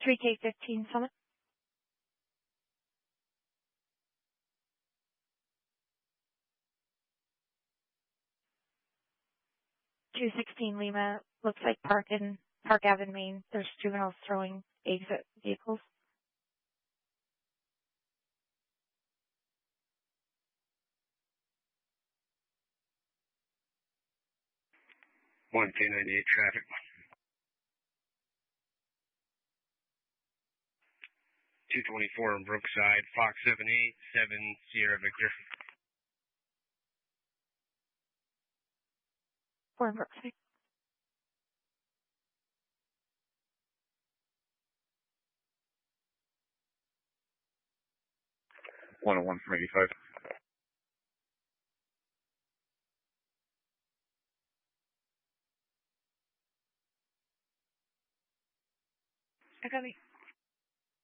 3K15 Summit. $216 Lima, looks like parked in Park Avenue, Maine. There's juveniles throwing eggs at vehicles. One K98 traffic. 224 in Brookside, Fox 787 Sierra Victor. 4 in Brookside. One from 85. I got me.